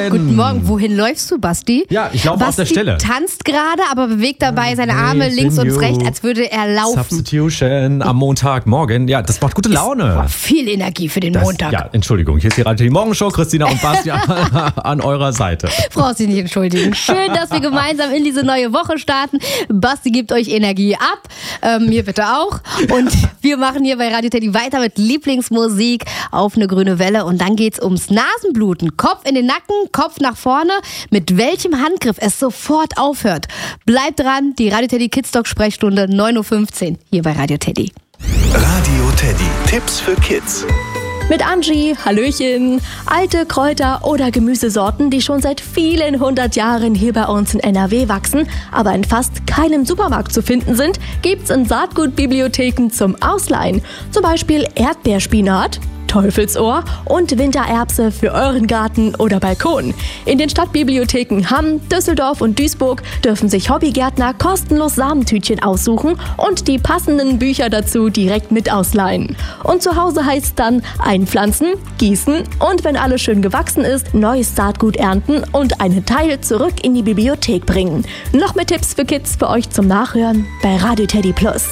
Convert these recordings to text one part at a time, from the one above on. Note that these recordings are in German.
Morgen. Guten Morgen. Wohin läufst du, Basti? Ja, ich laufe auf der Stelle. Basti tanzt gerade, aber bewegt dabei seine Arme links und rechts, als würde er laufen. Substitution am Montagmorgen. Ja, das macht gute Laune. Viel Energie für den Montag. Ja, Entschuldigung. Hier ist die Radio Morgenshow. Christina und Basti an eurer Seite. Brauchst dich nicht entschuldigen. Schön, dass wir gemeinsam in diese neue Woche starten. Basti gibt euch Energie ab. Mir bitte auch. Und wir machen hier bei Radio Teddy weiter mit Lieblingsmusik auf eine grüne Welle. Und dann geht's ums Nasenbluten. Kopf in den Nacken, Kopf nach vorne. Mit welchem Handgriff es sofort aufhört. Bleibt dran, die Radio Teddy Kids Talk Sprechstunde 9.15 Uhr hier bei Radio Teddy. Radio Teddy, Tipps für Kids. Mit Angie, Hallöchen. Alte Kräuter oder Gemüsesorten, die schon seit vielen 100 Jahren hier bei uns in NRW wachsen, aber in fast keinem Supermarkt zu finden sind, gibt's in Saatgutbibliotheken zum Ausleihen. Zum Beispiel Erdbeerspinat, Teufelsohr und Wintererbse für euren Garten oder Balkon. In den Stadtbibliotheken Hamm, Düsseldorf und Duisburg dürfen sich Hobbygärtner kostenlos Samentütchen aussuchen und die passenden Bücher dazu direkt mit ausleihen. Und zu Hause heißt dann einpflanzen, gießen und wenn alles schön gewachsen ist, neues Saatgut ernten und einen Teil zurück in die Bibliothek bringen. Noch mehr Tipps für Kids für euch zum Nachhören bei Radio Teddy Plus.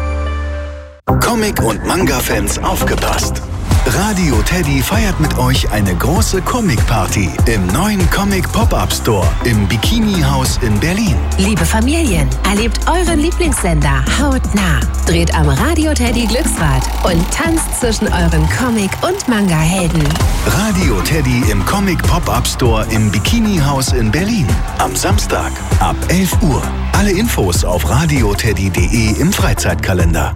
Comic- und Manga-Fans aufgepasst! Radio Teddy feiert mit euch eine große Comic-Party im neuen Comic-Pop-Up-Store im Bikini-Haus in Berlin. Liebe Familien, erlebt euren Lieblingssender hautnah. Dreht am Radio Teddy Glücksrad und tanzt zwischen euren Comic- und Manga-Helden. Radio Teddy im Comic-Pop-Up-Store im Bikini-Haus in Berlin. Am Samstag ab 11 Uhr. Alle Infos auf radioteddy.de im Freizeitkalender.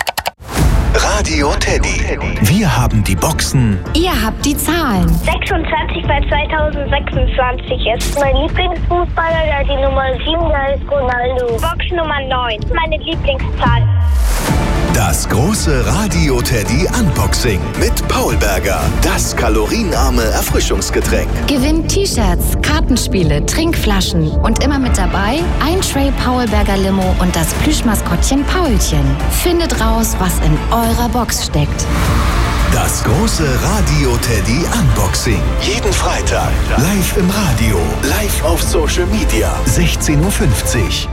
Radio Teddy. Wir haben die Boxen. Ihr habt die Zahlen. 26 bei 2026 ist mein Lieblingsfußballer, der die Nummer 7, der ist Ronaldo. Box Nummer 9, meine Lieblingszahl. Das große Radio Teddy Unboxing mit Paul Berger. Das kalorienarme Erfrischungsgetränk. Gewinnt T-Shirts, Kartenspiele, Trinkflaschen und immer mit dabei ein Tray Paul Berger Limo und das Plüschmaskottchen Paulchen. Findet raus, was in eurer Box steckt. Das große Radio Teddy Unboxing. Jeden Freitag live im Radio, live auf Social Media. 16.50 Uhr.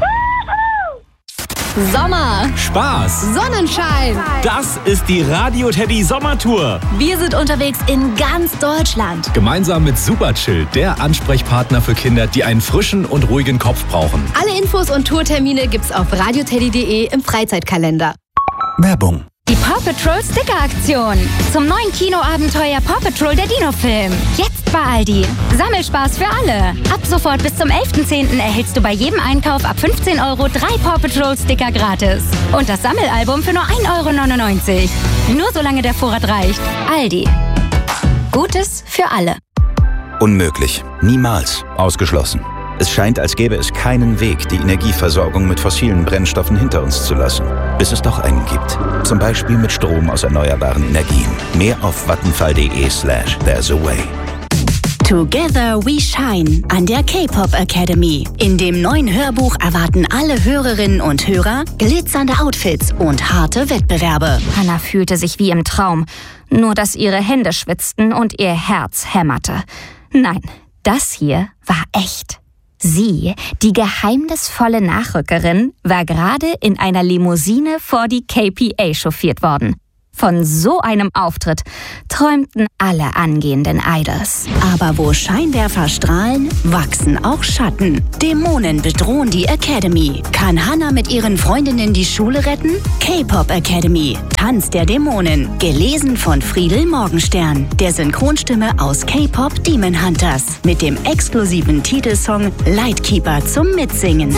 Sommer, Spaß, Sonnenschein. das ist die Radio Teddy Sommertour. Wir sind unterwegs in ganz Deutschland. Gemeinsam mit Superchill, der Ansprechpartner für Kinder, die einen frischen und ruhigen Kopf brauchen. Alle Infos und Tourtermine gibt's auf radioteddy.de im Freizeitkalender. Werbung. Die Paw Patrol Sticker-Aktion. Zum neuen Kinoabenteuer Paw Patrol der Dino-Film. Jetzt bei Aldi. Sammelspaß für alle. Ab sofort bis zum 11.10. erhältst du bei jedem Einkauf ab 15 € 3 Paw Patrol Sticker gratis. Und das Sammelalbum für nur 1,99 €. Nur solange der Vorrat reicht. Aldi. Gutes für alle. Unmöglich. Niemals. Ausgeschlossen. Es scheint, als gäbe es keinen Weg, die Energieversorgung mit fossilen Brennstoffen hinter uns zu lassen. Bis es doch einen gibt. Zum Beispiel mit Strom aus erneuerbaren Energien. Mehr auf vattenfall.de/there's a way. Together We Shine an der K-Pop Academy. In dem neuen Hörbuch erwarten alle Hörerinnen und Hörer glitzernde Outfits und harte Wettbewerbe. Hannah fühlte sich wie im Traum. Nur, dass ihre Hände schwitzten und ihr Herz hämmerte. Nein, das hier war echt. Sie, die geheimnisvolle Nachrückerin, war gerade in einer Limousine vor die KPA chauffiert worden. Von so einem Auftritt träumten alle angehenden Idols. Aber wo Scheinwerfer strahlen, wachsen auch Schatten. Dämonen bedrohen die Academy. Kann Hannah mit ihren Freundinnen die Schule retten? K-Pop Academy. Tanz der Dämonen. Gelesen von Friedel Morgenstern, der Synchronstimme aus K-Pop Demon Hunters. Mit dem exklusiven Titelsong Lightkeeper zum Mitsingen.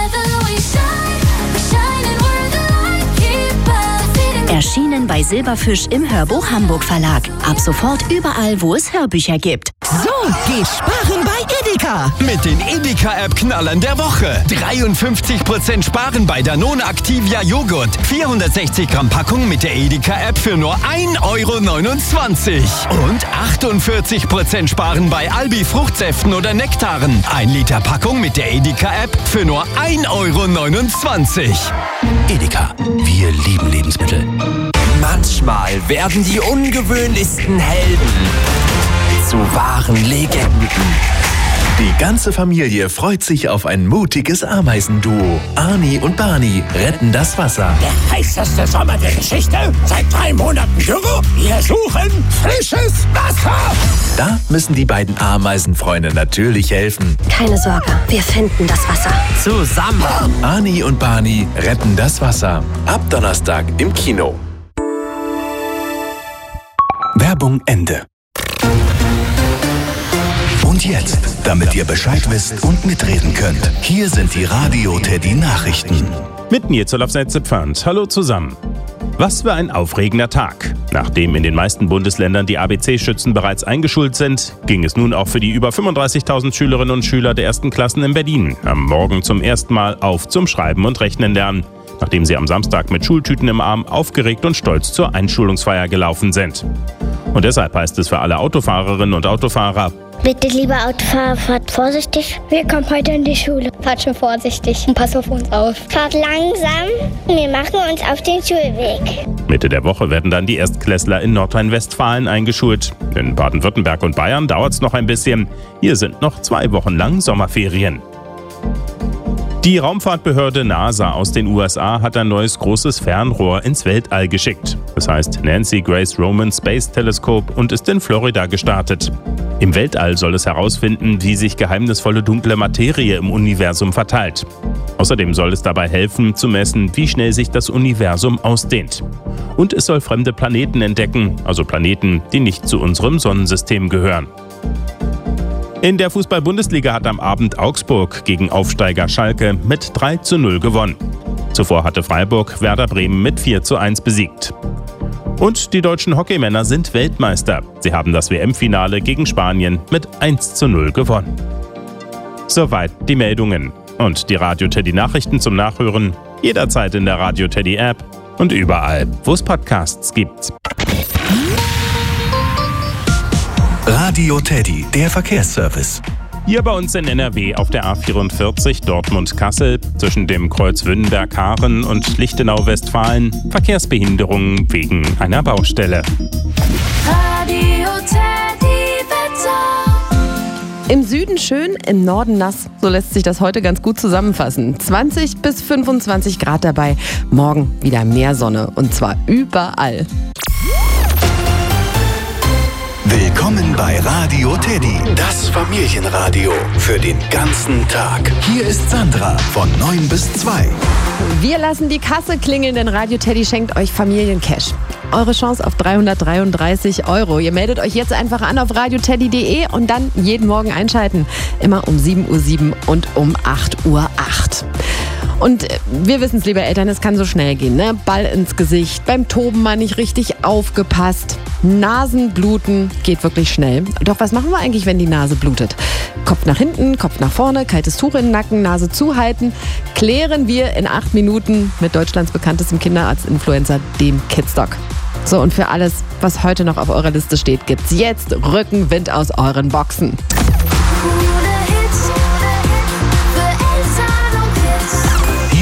Erschienen bei Silberfisch im Hörbuch Hamburg Verlag. Ab sofort überall, wo es Hörbücher gibt. So geht Sparen bei Edeka. Mit den Edeka-App-Knallern der Woche. 53% Sparen bei Danone Activia Joghurt. 460 Gramm Packung mit der Edeka-App für nur 1,29 € Und 48% Sparen bei Albi Fruchtsäften oder Nektaren. 1 Liter Packung mit der Edeka-App für nur 1,29 €. Edeka, wir lieben Lebensmittel. Manchmal werden die ungewöhnlichsten Helden zu wahren Legenden. Die ganze Familie freut sich auf ein mutiges Ameisenduo. Arnie und Barney retten das Wasser. Der heißeste Sommer der Geschichte. Seit 3 Monaten Dürre. Wir suchen frisches Wasser. Da müssen die beiden Ameisenfreunde natürlich helfen. Keine Sorge, wir finden das Wasser. Zusammen. Arnie und Barney retten das Wasser. Ab Donnerstag im Kino. Werbung Ende. Und jetzt, damit ihr Bescheid wisst und mitreden könnt, hier sind die Radio Teddy Nachrichten. Mit mir Zolaf Setzepfand. Hallo zusammen. Was für ein aufregender Tag. Nachdem in den meisten Bundesländern die ABC-Schützen bereits eingeschult sind, ging es nun auch für die über 35.000 Schülerinnen und Schüler der 1. Klassen in Berlin am Morgen zum ersten Mal auf zum Schreiben und Rechnen lernen, nachdem sie am Samstag mit Schultüten im Arm aufgeregt und stolz zur Einschulungsfeier gelaufen sind. Und deshalb heißt es für alle Autofahrerinnen und Autofahrer: Bitte, lieber Autofahrer, fahrt vorsichtig. Wir kommen heute in die Schule. Fahrt schon vorsichtig und passt auf uns auf. Fahrt langsam. Wir machen uns auf den Schulweg. Mitte der Woche werden dann die Erstklässler in Nordrhein-Westfalen eingeschult. In Baden-Württemberg und Bayern dauert es noch ein bisschen. Hier sind noch 2 Wochen lang Sommerferien. Die Raumfahrtbehörde NASA aus den USA hat ein neues großes Fernrohr ins Weltall geschickt. Das heißt Nancy Grace Roman Space Telescope und ist in Florida gestartet. Im Weltall soll es herausfinden, wie sich geheimnisvolle dunkle Materie im Universum verteilt. Außerdem soll es dabei helfen, zu messen, wie schnell sich das Universum ausdehnt. Und es soll fremde Planeten entdecken, also Planeten, die nicht zu unserem Sonnensystem gehören. In der Fußball-Bundesliga hat am Abend Augsburg gegen Aufsteiger Schalke mit 3:0 gewonnen. Zuvor hatte Freiburg Werder Bremen mit 4:1 besiegt. Und die deutschen Hockeymänner sind Weltmeister. Sie haben das WM-Finale gegen Spanien mit 1:0 gewonnen. Soweit die Meldungen. Und die Radio Teddy Nachrichten zum Nachhören jederzeit in der Radio Teddy App und überall, wo es Podcasts gibt. Radio Teddy, der Verkehrsservice. Hier bei uns in NRW auf der A44 Dortmund-Kassel zwischen dem Kreuz Wünnenberg-Haaren und Lichtenau-Westfalen Verkehrsbehinderungen wegen einer Baustelle. Radio Teddy Wetter. Im Süden schön, im Norden nass. So lässt sich das heute ganz gut zusammenfassen. 20 bis 25 Grad dabei. Morgen wieder mehr Sonne und zwar überall. Willkommen bei Radio Teddy, das Familienradio für den ganzen Tag. Hier ist Sandra von 9 bis 2. Wir lassen die Kasse klingeln, denn Radio Teddy schenkt euch Familiencash. Eure Chance auf 333 €. Ihr meldet euch jetzt einfach an auf radioteddy.de und dann jeden Morgen einschalten. Immer um 7:07 Uhr und um 8:08 Uhr. Und wir wissen es, liebe Eltern, es kann so schnell gehen, ne? Ball ins Gesicht, beim Toben mal nicht richtig aufgepasst. Nasenbluten geht wirklich schnell. Doch was machen wir eigentlich, wenn die Nase blutet? Kopf nach hinten, Kopf nach vorne, kaltes Tuch in den Nacken, Nase zuhalten. Klären wir in 8 Minuten mit Deutschlands bekanntestem Kinderarztinfluencer, dem Kidsdoc. So, und für alles, was heute noch auf eurer Liste steht, gibt's jetzt Rückenwind aus euren Boxen.